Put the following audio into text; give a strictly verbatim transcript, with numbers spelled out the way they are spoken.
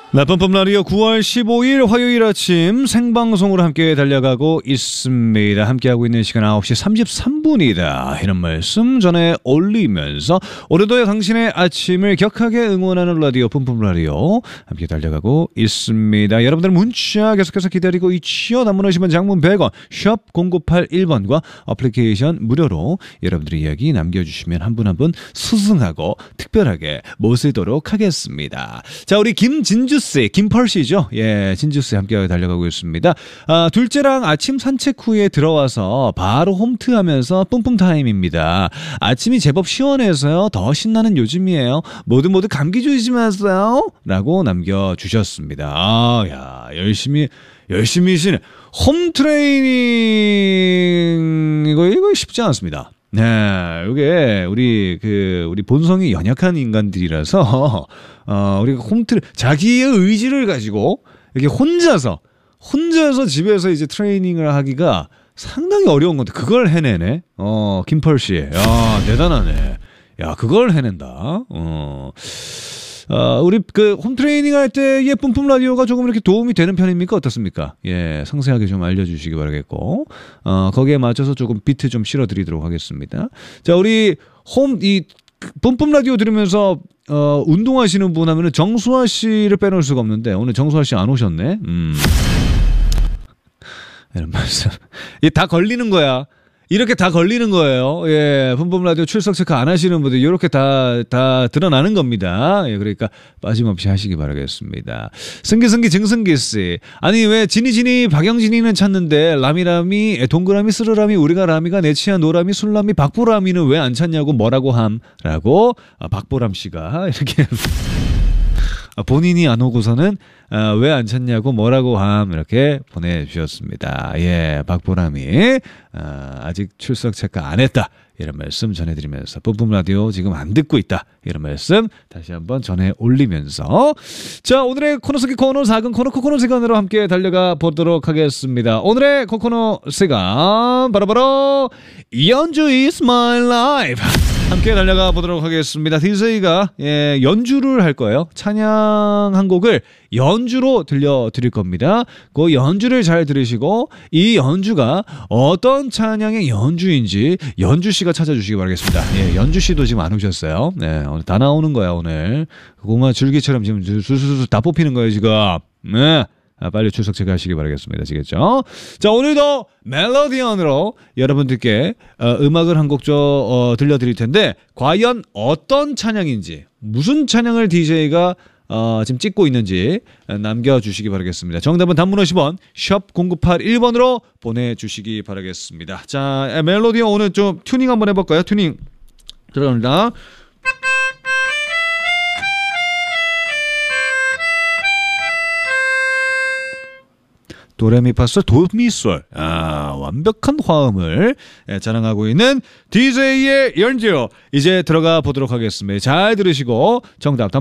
나쁜밤 라디오 구월 십오일 화요일 아침 생방송으로 함께 달려가고 있습니다. 함께하고 있는 시간 아홉 시 삼십삼 분이다. 이런 말씀 전에 올리면서 오늘도 당신의 아침을 격하게 응원하는 라디오 뿜뿜 라디오 함께 달려가고 있습니다. 여러분들 문자 계속해서 기다리고 있지요. 단문 오십 원, 장문 백 원, 샵 공구팔일 번과 어플리케이션 무료로 여러분들의 이야기 남겨주시면 한 분 한 분 수승하고 특별하게 모시도록 하겠습니다. 자, 우리 김진주 씨, 김펄씨죠. 예, 진주씨 함께 달려가고 있습니다. 아, 둘째랑 아침 산책 후에 들어와서 바로 홈트하면서 뿜뿜 타임입니다. 아침이 제법 시원해서요. 더 신나는 요즘이에요. 모두 모두 감기 조심하세요. 라고 남겨주셨습니다. 아, 야, 열심히, 열심히시네. 홈트레이닝, 이거, 이거 쉽지 않습니다. 네, 이게 우리 그 우리 본성이 연약한 인간들이라서 어 우리가 홈트 자기의 의지를 가지고 이렇게 혼자서 혼자서 집에서 이제 트레이닝을 하기가 상당히 어려운 건데 그걸 해내네. 어 김펄 씨, 야 대단하네. 야 그걸 해낸다. 어. 어, 우리 그 홈트레이닝 할 때의 뿜뿜 라디오가 조금 이렇게 도움이 되는 편입니까? 어떻습니까? 예, 상세하게 좀 알려주시기 바라겠고, 어, 거기에 맞춰서 조금 비트 좀 실어드리도록 하겠습니다. 자, 우리 홈, 이 뿜뿜 라디오 들으면서 어, 운동하시는 분 하면은 정수아 씨를 빼놓을 수가 없는데, 오늘 정수아 씨 안 오셨네? 음. 이런 말씀. 이게 다 걸리는 거야. 이렇게 다 걸리는 거예요. 예, 뿜뿜 라디오 출석 체크 안 하시는 분들 이렇게 다, 다 드러나는 겁니다. 예, 그러니까 빠짐없이 하시기 바라겠습니다. 승기승기 증승기씨. 아니, 왜 지니지니 박영진이는 찾는데 라미라미, 동그라미, 스르라미, 우리가 라미가 내치한 노라미, 술라미, 박보람이는 왜 안 찾냐고 뭐라고 함? 라고 아, 박보람 씨가 이렇게 본인이 안 오고서는 아, 왜 안 찾냐고 뭐라고 함 이렇게 보내주셨습니다. 예, 박보람이 아, 아직 출석 체크 안 했다 이런 말씀 전해드리면서 뿜뿜 라디오 지금 안 듣고 있다 이런 말씀 다시 한번 전해 올리면서 자 오늘의 코너 속의 코너 작은 코너 코코넛 시간으로 함께 달려가 보도록 하겠습니다. 오늘의 코코넛 시간 바로바로 연주 is my life 함께 달려가 보도록 하겠습니다. 디제이가 예, 연주를 할 거예요. 찬양 한 곡을 연주로 들려드릴 겁니다. 그 연주를 잘 들으시고 이 연주가 어떤 찬양의 연주인지 연주씨가 찾아주시기 바라겠습니다. 예, 연주씨도 지금 안 오셨어요. 네, 오늘 다 나오는 거야 오늘. 고구마 줄기처럼 지금 수수수 다 뽑히는 거예요 지금. 네. 아, 빨리 출석 체크하시기 바라겠습니다. 아시겠죠? 자, 오늘도 멜로디언으로 여러분들께 어, 음악을 한 곡 좀 어, 들려드릴 텐데 과연 어떤 찬양인지 무슨 찬양을 디제이가 어, 지금 찍고 있는지 남겨주시기 바라겠습니다. 정답은 단문 오십 원 샵 공구팔일 번으로 보내주시기 바라겠습니다. 자, 멜로디언 오늘 좀 튜닝 한번 해볼까요? 튜닝 들어갑니다. 도레미파솔 도미솔 아, 완벽한 화음을 자랑하고 있는 디제이의 연주 이제 들어가 보도록 하겠습니다. 잘 들으시고 정답